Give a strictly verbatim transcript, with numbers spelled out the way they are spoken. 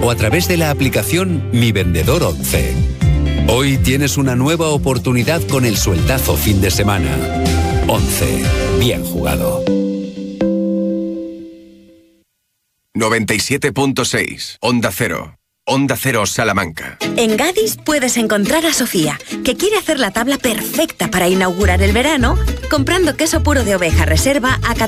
o a través de la aplicación Mi Vendedor once. Hoy tienes una nueva oportunidad con el sueldazo fin de semana. once. Bien jugado. noventa y siete punto seis. Onda Cero. Onda Cero Salamanca. En Gadis puedes encontrar a Sofía, que quiere hacer la tabla perfecta para inaugurar el verano, comprando queso puro de oveja reserva a